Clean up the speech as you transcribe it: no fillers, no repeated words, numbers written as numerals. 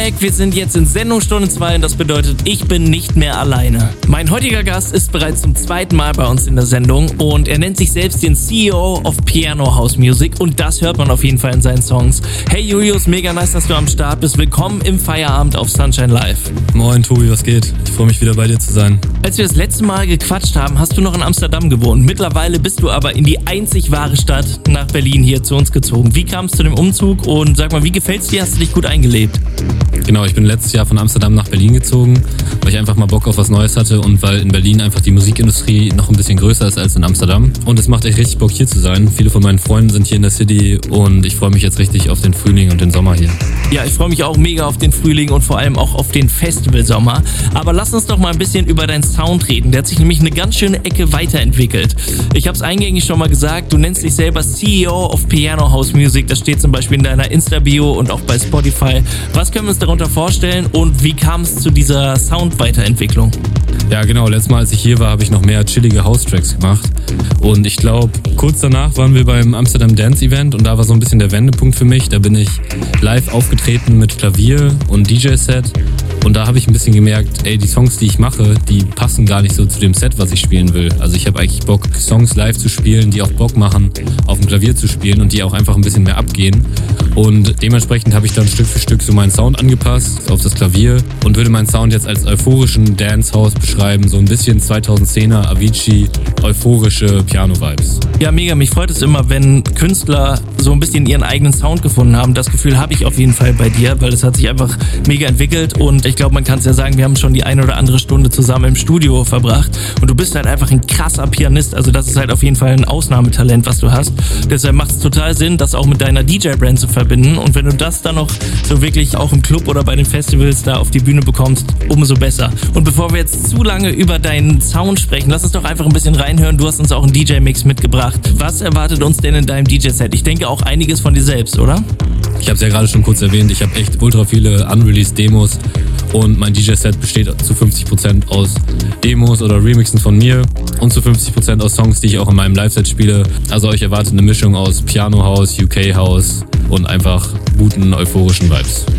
back, wir sind jetzt in Sendungsstunde 2 und das bedeutet, ich bin nicht mehr alleine. Mein heutiger Gast ist bereits zum zweiten Mal bei uns in der Sendung und er nennt sich selbst den CEO of Piano House Music und das hört man auf jeden Fall in seinen Songs. Hey Julius, mega nice, dass du am Start bist. Willkommen im Feierabend auf Sunshine Live. Moin Tobi, was geht? Ich freue mich wieder bei dir zu sein. Als wir das letzte Mal gequatscht haben, hast du noch in Amsterdam gewohnt. Mittlerweile bist du aber in die einzig wahre Stadt nach Berlin hier zu uns gezogen. Wie kam es zu dem Umzug und sag mal, wie gefällt's dir? Hast du dich gut eingelebt? Genau, ich bin letztes Jahr von Amsterdam nach Berlin gezogen, weil ich einfach mal Bock auf was Neues hatte und weil in Berlin einfach die Musikindustrie noch ein bisschen größer ist als in Amsterdam. Und es macht echt richtig Bock hier zu sein. Viele von meinen Freunden sind hier in der City und ich freue mich jetzt richtig auf den Frühling und den Sommer hier. Ja, ich freue mich auch mega auf den Frühling und vor allem auch auf den Festivalsommer. Aber lass uns doch mal ein bisschen über deinen Sound reden. Der hat sich nämlich eine ganz schöne Ecke weiterentwickelt. Ich habe es eingängig schon mal gesagt, du nennst dich selber CEO of Piano House Music. Das steht zum Beispiel in deiner Insta-Bio und auch bei Spotify. Was können wir uns darunter vorstellen und wie kam es zu dieser Sound-Weiterentwicklung? Ja genau, letztes Mal als ich hier war, habe ich noch mehr chillige House-Tracks gemacht und ich glaube, kurz danach waren wir beim Amsterdam Dance Event und da war so ein bisschen der Wendepunkt für mich. Da bin ich live aufgetreten mit Klavier und DJ-Set und da habe ich ein bisschen gemerkt, ey, die Songs, die ich mache, die passen gar nicht so zu dem Set, was ich spielen will. Also ich habe eigentlich Bock, Songs live zu spielen, die auch Bock machen, auf dem Klavier zu spielen und die auch einfach ein bisschen mehr abgehen. Und dementsprechend habe ich dann Stück für Stück so meinen Sound angepasst auf das Klavier und würde meinen Sound jetzt als euphorischen Dance-House beschreiben, so ein bisschen 2010er Avicii, euphorische Piano-Vibes. Ja, mega, mich freut es immer, wenn Künstler so ein bisschen ihren eigenen Sound gefunden haben. Das Gefühl habe ich auf jeden Fall bei dir, weil es hat sich einfach mega entwickelt und ich glaube, man kann es ja sagen, wir haben schon die eine oder andere Stunde zusammen im Studio verbracht und du bist halt einfach ein krasser Pianist, also das ist halt auf jeden Fall ein Ausnahmetalent, was du hast. Deshalb macht es total Sinn, das auch mit deiner DJ-Brand zu verbinden und wenn du das dann noch so wirklich auch im Club oder bei den Festivals da auf die Bühne bekommst, umso besser. Und bevor wir jetzt zu lange über deinen Sound sprechen, lass uns doch einfach ein bisschen reinhören. Du hast uns auch einen DJ-Mix mitgebracht. Was erwartet uns denn in deinem DJ-Set? Ich denke auch einiges von dir selbst, oder? Ich habe es ja gerade schon kurz erwähnt, ich habe echt ultra viele unreleased Demos und mein DJ-Set besteht zu 50% aus Demos oder Remixen von mir und zu 50% aus Songs, die ich auch in meinem Live-Set spiele. Also euch erwartet eine Mischung aus Piano House, UK House und einfach guten euphorischen Vibes.